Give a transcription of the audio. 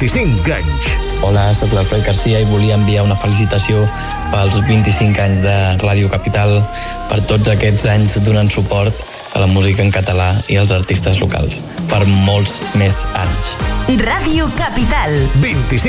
25 anys. Hola, soc l'Alfred Garcia i volia enviar una felicitació pels 25 anys de Ràdio Capital, per tots aquests anys donant suport a la música en català i als artistes locals, per molts més anys. Ràdio Capital. 25